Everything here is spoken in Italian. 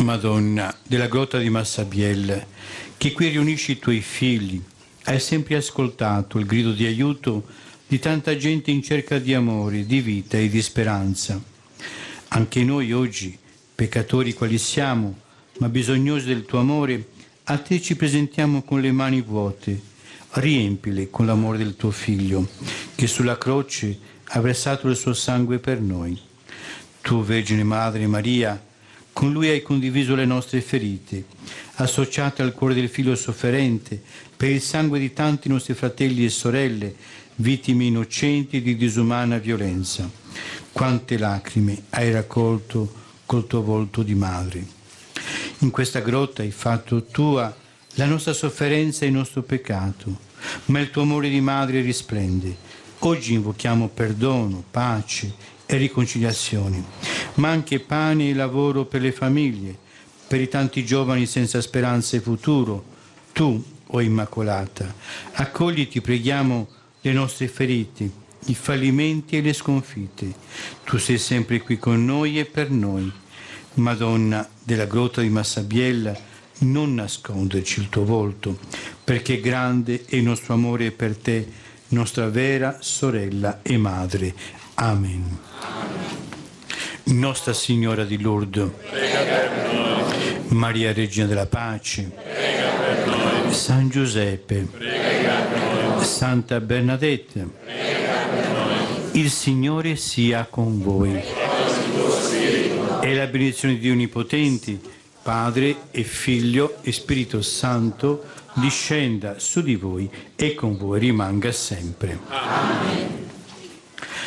Madonna della grotta di Massabielle, che qui riunisci i tuoi figli, hai sempre ascoltato il grido di aiuto di tanta gente in cerca di amore, di vita e di speranza. Anche noi oggi, peccatori quali siamo, ma bisognosi del tuo amore, a te ci presentiamo con le mani vuote. Riempile con l'amore del tuo Figlio, che sulla croce ha versato il suo sangue per noi. Tu, Vergine Madre Maria, con lui hai condiviso le nostre ferite, associate al cuore del Figlio sofferente per il sangue di tanti nostri fratelli e sorelle, vittime innocenti di disumana violenza. Quante lacrime hai raccolto col tuo volto di madre. In questa grotta hai fatto tua la nostra sofferenza e il nostro peccato, ma il tuo amore di madre risplende. Oggi invochiamo perdono, pace e riconciliazione, ma anche pane e lavoro per le famiglie, per i tanti giovani senza speranza e futuro. Tu, o Immacolata, accogli, ti preghiamo, le nostre ferite, i fallimenti e le sconfitte. Tu sei sempre qui con noi e per noi. Madonna della grotta di Massabiella, non nasconderci il tuo volto, perché grande è il nostro amore per te, nostra vera sorella e madre. Amen. Nostra Signora di Lourdes, prega per noi. Maria Regina della Pace, Prega per noi. San Giuseppe, Prega per noi. Santa Bernadette, Prega per noi. il Signore sia con voi. E la benedizione di Dio Onnipotente, Padre e Figlio e Spirito Santo, discenda su di voi e con voi rimanga sempre. Amen.